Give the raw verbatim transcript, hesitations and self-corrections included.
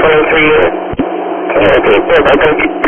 coming for you. Okay, okay, good. I think